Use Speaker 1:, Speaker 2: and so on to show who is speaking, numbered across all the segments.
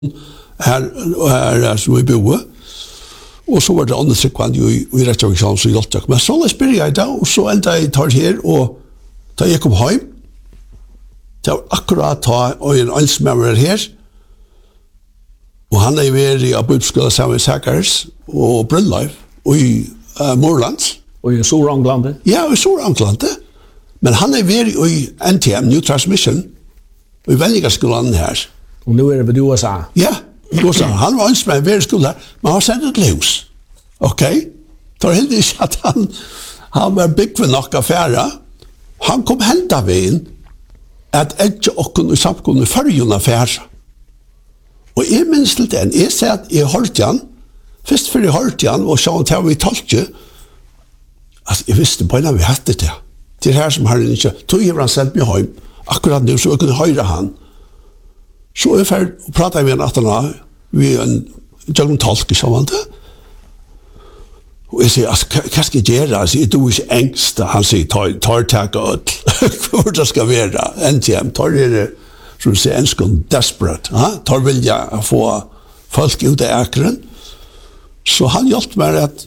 Speaker 1: här så vi bor. Och så var det andra sekvand i Reykjavik så hjälpte jag. Men så läs började jag då och så ända jag tar här och då jag kom hem. Det var akkurat och en ansmämmare här. Och han är i Abudskola sammen med Sackers och Brunleif och i Morlands.
Speaker 2: Och i Sør-Anglandet?
Speaker 1: Ja, i Sør-Anglandet. Men han är i NTM, New Transmission, i Vänligaskolan här.
Speaker 2: Och nu är det vid USA?
Speaker 1: Ja, USA. Han var ansmämmare i skolan, men han sände ett ljus. Okej? Tar helt inte att han var byggd nog affärer. Han kom hända vägen att inte och samkunde förjuna affärer. Og jeg minns til den, jeg sa at jeg hørte han, først før jeg hørte han, og så han vi talte, altså jeg visste på en vi hadde det. Det her som han ikke, tog jeg han sendt meg hjem, akkurat nu, så jeg kunne høre han. Så jeg ferdig og pratet med en atterna, vi en tolke sammen det. Og jeg sier, altså, hva skal jeg gjøre? Altså, jeg er ikke engst, han sier, tar takk og hvor det skal være, NTM, tar det som ser enskund desperate. Tar vilja att få folk ut av äkren. Så han hjälpte mig att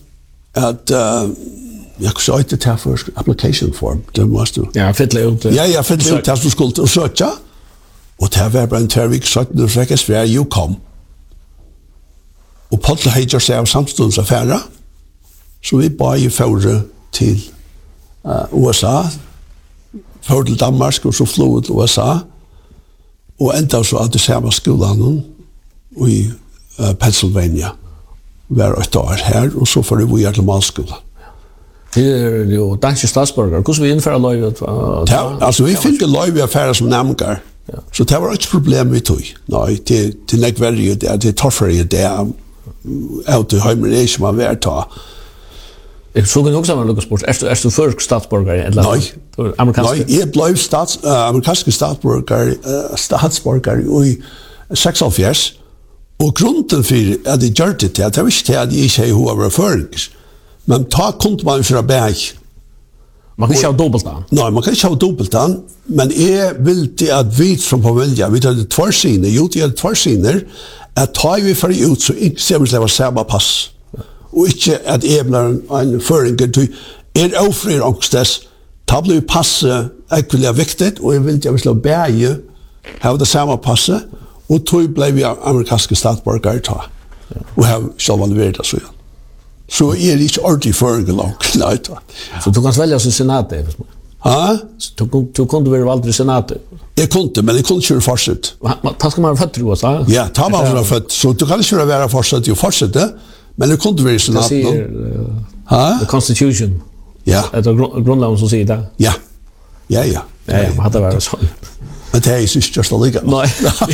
Speaker 1: jag sa inte det här för application form. Det måste du.
Speaker 2: Ja, fylla ut.
Speaker 1: Ja, jag fylla ut det som skulle söka. Och det här var bara en tvärvik sökt nu för Sverige ju kom. Och Paul Hager sig av samstundsaffärer. Så vi bara ju förde till USA. Förde till Danmark och så flög till USA. Og enda så at det samme skolan i Pennsylvania var 8 år her, og så får vi til malskolan.
Speaker 2: Det er jo danske statsborger. Hvordan vi innfører løyvet?
Speaker 1: Altså, vi fikk løyvet affærer som nemmer, så det var ikke problem vi tog. Nei, det er ikke veldig det er tøffere det av til heimer som har vært ta.
Speaker 2: Jeg så kunne også lukke sport. Er du først statsborger?
Speaker 1: Nei, jeg ble amerikanske statsborger i 76, og grunnen for at jeg gjør det til, det var ikke til at jeg ikke var føringer, men ta kunne man fra bæg.
Speaker 2: Man kan ikke ha dobbeltan?
Speaker 1: Nei, man kan ikke ha dobbeltan, men jeg vil til at vi som på velja, vi tar det tvarsiner, jo det er tvarsiner, at tar vi for ut, så ikke ser vi slett samme pass. Og ikke at jeg blir en føringer til ofrir angstes, da blir passet ekkelig viktig, og jeg vil til at vi slår bæge, ha det samme passet, og tog ble vi amerikanske statsborgere ta, og ha selv leveret det så igjen. Så er det ikke ordentlig føringer langt, nei ta.
Speaker 2: Så du kan velge som senatet?
Speaker 1: Ja?
Speaker 2: Du kunne være valgt i senatet?
Speaker 1: Jeg kunne, men jeg kunne ikke være fortsatt.
Speaker 2: Da skal man være født i USA?
Speaker 1: Ja, da man være født, så du kan ikke være fortsatt i fortsatt, men det kunne være i senatet.
Speaker 2: Det sier the Constitution.
Speaker 1: Ja.
Speaker 2: Det er grunnloven som sier det?
Speaker 1: Ja. Ja,
Speaker 2: man hadde vært sånn.
Speaker 1: Men det er ikke just å ligge.
Speaker 2: Nei.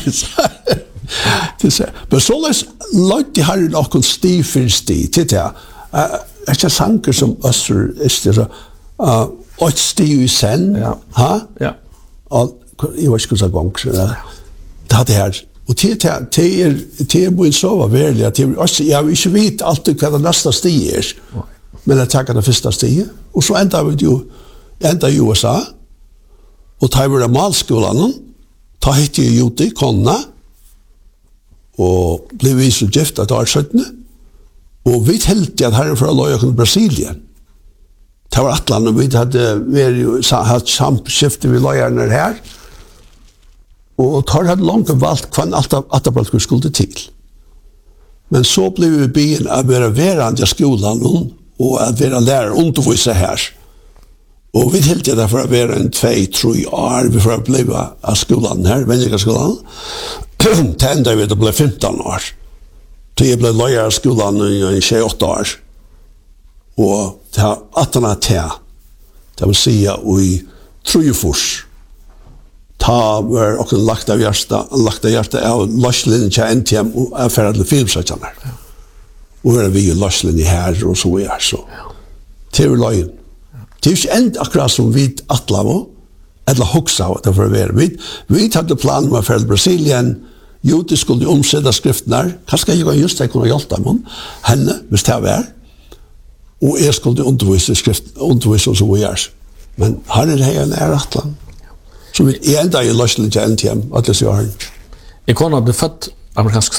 Speaker 1: Men så løyt de her noen sti for sti til det. Er ikke sanker som Øster Øster, og sti i sen,
Speaker 2: ja.
Speaker 1: Og jeg vet ikke hvordan det er det her. Og det er min sova verlig, at jeg vil ikke vite alltid hva det neste sti er, men jeg takker det første stiet. Og så enda vi jo i USA, og da var det malskolen, da hette jeg Juti, konna, og ble vi så gift at det var 17. Og vi heldte at herren fra løy til Brasilien. Det var atlan, og vi hadde hatt samskifte ved løyerne her, og tar hadde langt valgt hva Atabralt skulle til. Men så ble vi byen av å være verandre skolen og at være lærer undervise her. Og vi heldte det for å være 2-3 år vi for å bli av skolen her, Vennligaskolen. Til enda vi det ble 15 år. Til jeg ble løyer av skolen i 28 år. Og det var 18 år til. Det vil si i Trujefors. Ta var också lagt av hjärta av Lashlinjen till NTM och affärer till filmsökjarna. Och är vi ju Lashlinjen här och så är så. Till löjen. Det är ju inte akkurat som vi atlavo eller huxa av det för att vara. Vi hade plan med affärer till Brasilien. Juti skulle omsätta skrifterna. Kanske jag just det kunna hjälpa dem. Henne, hvis det var. Och jag skulle undervisa så vi är. Men här är det här atlan. Så vi enda i Lashlinjen til NTM, at det sier han.
Speaker 2: Jeg kunne bli født amerikansk